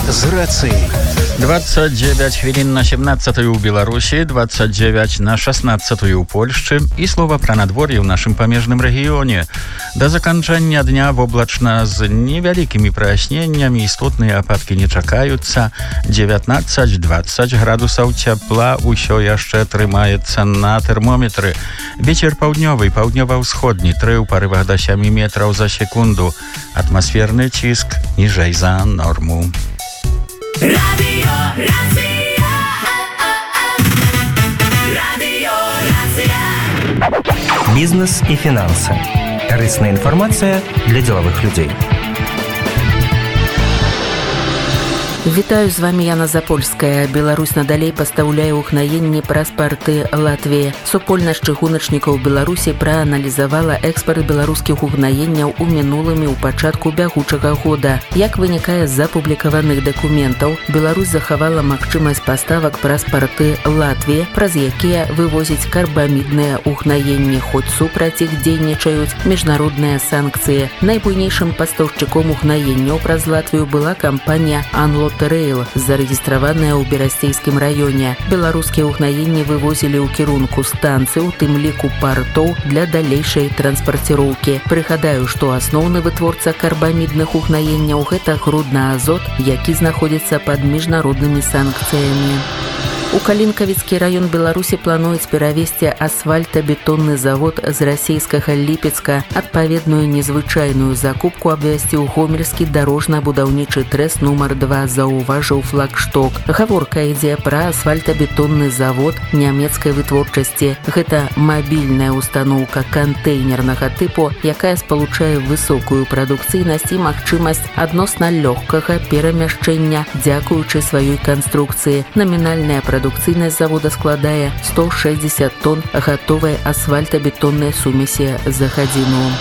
з рацыяй. 29 хвілін на 17 у Беларусі, 29 на 16 у Польшчы і слова пра надвор'е ў нашым памежным рэгіёне. Да заканчэння дня воблачна з невялікімі праясненнямі, істотныя ападкі не чакаюцца. 19-20 градусаў цяпла ўсё яшчэ трымаецца на тэрмометры. Вецер паўднёвы, паўднёва-ўсходні, 3 ў парывах да 7 метраў за секунду. Атмасферны ціск ніжэй за норму. Radio Racja. Radio Racja. Бізнес і фінанси. Корисна інформація для ділових людей. Вітаю, з вами Яна Запольская. Беларусь надалей пастаўляе ўгнаенні праз парты Латвіі. Супольнасць чыгуначнікаў Беларусі прааналізавала экспарт беларускіх угнаенняў у мінулым і ў пачатку бягучага года. Як вынікае з апублікаваных дакументаў, Беларусь захавала магчымасць паставак праз парты Латвіі, праз якія вывозіць карбамідныя угнаенні, хоць супраць іх дзейнічаюць міжнародныя санкцыі. Найбуйнейшым пастаўшчыком угнаенняў праз Латвію была кампанія «Анло Трейл», зарэгістраваная ў Берасцейскім раёне. Беларускія угнаенні вывозілі ў кірунку станцый, у тым ліку партоў, для далейшай транспарціроўкі. Прыгадаю, што асноўны вытворца карбамідных угнаенняў – гэта груднаазот, які знаходзіцца пад міжнароднымі санкцыямі. У Калінкавіцкі раён Беларусі плануюць перавесці асфальтабетонны завод з расійскага Ліпецка. Адпаведную незвычайную закупку абвясціў гомельскі дарожна-будаўнічы трэст нумар 2, заўважыў Флагшток. Гаворка ідзе пра асфальтабетонны завод нямецкай вытворчасці. Гэта мабільная устаноўка кантэйнернага тыпу, якая спалучае высокую прадукцыйнасць і магчымасць адносна лёгкага перамяшчэння дзякуючы сваёй канструкцыі. Намінальная прадукцыйнасць завода складае 160 тонн гатовай асфальтабетоннай сумесі за гадзіну.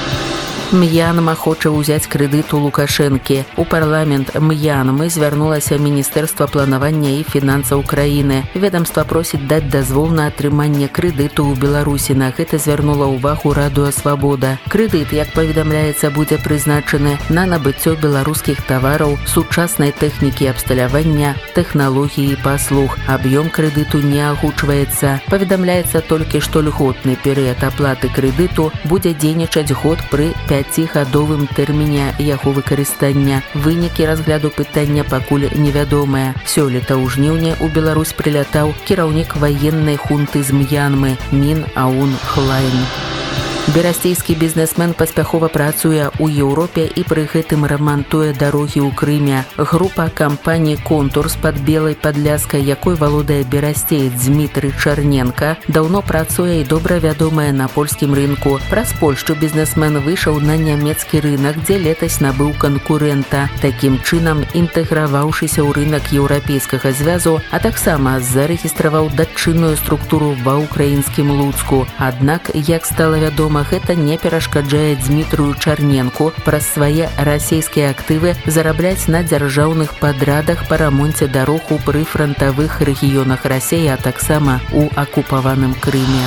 М'янма хоча ўзяць крэдыт у Лукашэнкі. У парламент М'янмы звярнулася Міністэрства планавання і фінансаў краіны. Ведамства просіць даць дазвол на атрыманне крэдыту ў Беларусі. На гэта звярнула ўвагу Радыё Свабода. Крэдыт, як паведамляецца, будзе прызначаны на набыццё беларускіх тавараў, сучаснай тэхнікі абсталявання, тэхналогіі і паслуг. Аб'ём крэдыту не агучваецца. Паведамляецца толькі, што льготны перыяд аплаты крэдыту будзе дзейнічаць год пры 5-гадовым тэрміне яго выкарыстання. Вынікі разгляду пытання пакуль невядомыя. Сёлета ў жніўні ў Беларусь прылятаў кіраўнік ваеннай хунты з М'янмы Мін Аун Хлайн. Берасцейскі бізнесмен паспяхова працуе ў Еўропе і пры гэтым рамантуе дарогі ў Крыме. Група кампаній «Контур» з-пад Белай Падляскай, якой валодае берасцеец Дмітрый Чарненка, даўно працуе і добра вядомая на польскім рынку. Праз Польшчу бізнесмен выйшаў на нямецкі рынак, дзе летась набыў канкурэнта, такім чынам інтэграваўшыся ў рынак еўрапейскага звязу, а таксама зарэгістраваў датчынную структуру ва ўкраінскім Луцку. Аднак, як стала вядома, гэта не перашкаджае Дмітрыю Чарненку праз свае расійскія актывы зарабляць на дзяржаўных падрадах па рамонце дарог у прыфрантавых рэгіёнах Расіі, а таксама у акупаваным Крыме.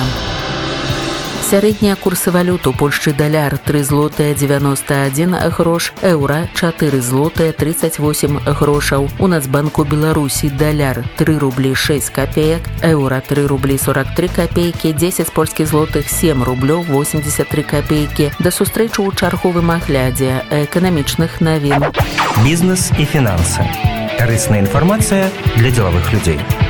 Сярэднія курсы валют у Польшчы: даляр 3 злотыя 91 грош, еўра 4 злотыя 38 грошаў. У Нацбанку Беларусі даляр 3 рублі 6 копеек, еўра 3 рублі 43 копейкі, 10 польскіх злотых 7 рублёў 83 копейкі. Да сустрэчы ў чарговым аглядзе эканамічных навін. Бізнес і фінанси. Корисна інформація для ділових людей.